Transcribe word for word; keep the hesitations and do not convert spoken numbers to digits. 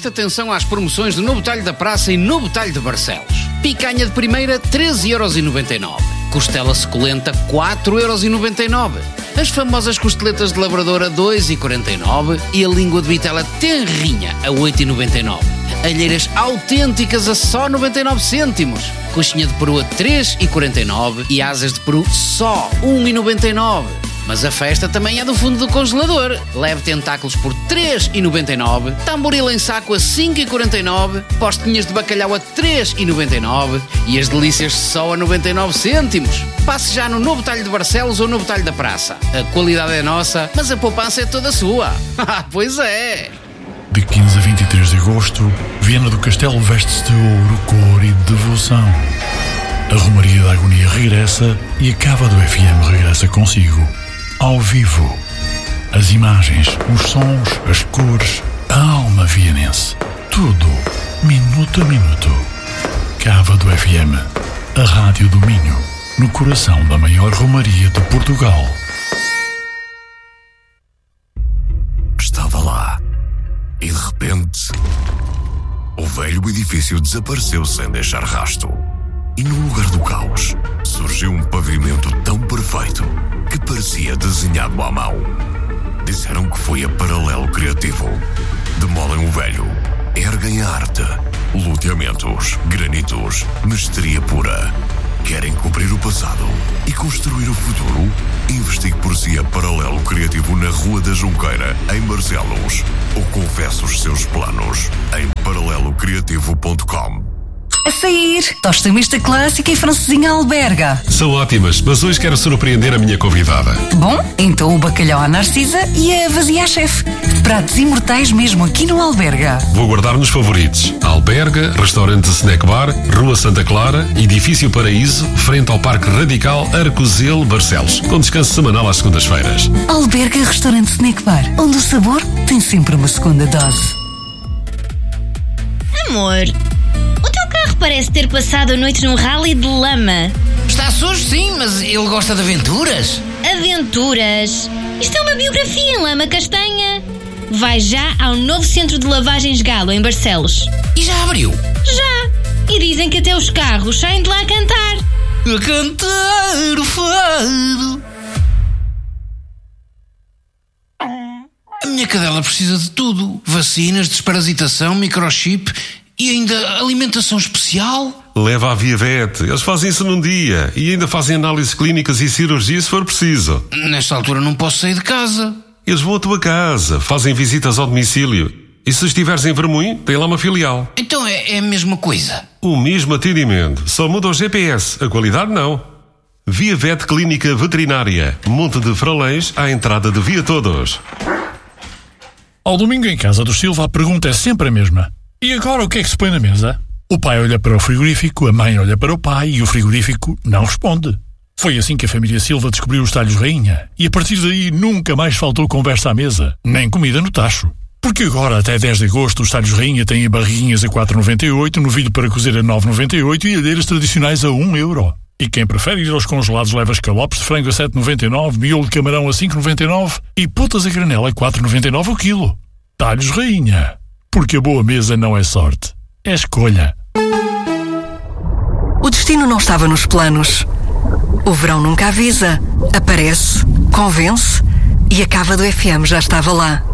Presta atenção às promoções do Novo Talho da Praça e Novo Talho de Barcelos. Picanha de primeira, treze euros e noventa e nove. Costela suculenta, quatro euros e noventa e nove. As famosas costeletas de labrador a dois euros e quarenta e nove e a língua de vitela tenrinha a oito euros e noventa e nove. Alheiras autênticas a só noventa e nove cêntimos. Coxinha de peru a três euros e quarenta e nove e asas de peru só um euro e noventa e nove. Mas a festa também é do fundo do congelador. Leve tentáculos por três euros e noventa e nove, tamboril em saco a cinco euros e quarenta e nove, postinhas de bacalhau a três euros e noventa e nove e as delícias só a noventa e nove cêntimos. Passe já no Novo Talho de Barcelos ou Novo Talho da Praça. A qualidade é nossa, mas a poupança é toda sua. Pois é! De quinze a vinte e três de agosto, Viana do Castelo veste-se de ouro, cor e devoção. A Romaria da Agonia regressa e a Cava do F M regressa consigo. Ao vivo. As imagens, os sons, as cores, a alma vianense. Tudo, minuto a minuto. Cava do F M, a Rádio do Minho, no coração da maior Romaria de Portugal. Estava lá e de repente o velho edifício desapareceu sem deixar rasto. E no lugar do caos surgiu um pavimento tão perfeito que parecia desenhado à mão. Disseram que foi a Paralelo Criativo. Demolem o velho, erguem a arte, loteamentos, granitos, mestria pura. Querem cobrir o passado e construir o futuro? Investigue por si a Paralelo Criativo na Rua da Junqueira, em Barcelos, ou confesse os seus planos em paralelo criativo ponto com. A sair, tosta mista clássica e francesinha alberga. São ótimas, mas hoje quero surpreender a minha convidada. Bom, então o bacalhau à Narcisa e a vazia à chefe. Pratos imortais mesmo aqui no Alberga. Vou guardar nos favoritos. Alberga, restaurante Snack Bar, Rua Santa Clara, Edifício Paraíso, frente ao Parque Radical Arcozelo, Barcelos, com descanso semanal às segundas-feiras. Alberga Restaurante Snack Bar, onde o sabor tem sempre uma segunda dose. Amor, o teu carro parece ter passado a noite num rally de lama. Está sujo, sim, mas ele gosta de aventuras. Aventuras? Isto é uma biografia em lama castanha. Vai já ao novo centro de lavagens Galo, em Barcelos. E já abriu? Já. E dizem que até os carros saem de lá a cantar. A cantar o fado. A minha cadela precisa de tudo. Vacinas, desparasitação, microchip e ainda alimentação especial. Leva à Viavet. Eles fazem isso num dia. E ainda fazem análises clínicas e cirurgia se for preciso. Nesta altura não posso sair de casa. Eles vão à tua casa, fazem visitas ao domicílio. E se estiveres em Vermoim, tem lá uma filial. Então é, é a mesma coisa? O mesmo atendimento, só muda o G P S. A qualidade não. Viavet Clínica Veterinária. Monte de Fralães, à entrada de Via Todos. Ao domingo em casa do Silva a pergunta é sempre a mesma. E agora o que é que se põe na mesa? O pai olha para o frigorífico, a mãe olha para o pai e o frigorífico não responde. Foi assim que a família Silva descobriu os talhos rainha e a partir daí nunca mais faltou conversa à mesa, nem comida no tacho. Porque agora até dez de agosto os talhos rainha têm barriguinhas a quatro vírgula noventa e oito, novilho para cozer a nove vírgula noventa e oito e alheiras tradicionais a um euro. E quem prefere ir aos congelados leva escalopes de frango a sete vírgula noventa e nove, miolo de camarão a cinco vírgula noventa e nove e putas a granela a quatro vírgula noventa e nove o quilo. Talhos rainha. Porque a boa mesa não é sorte, é escolha. O destino não estava nos planos. O verão nunca avisa. Aparece, convence e a Cava do F M já estava lá.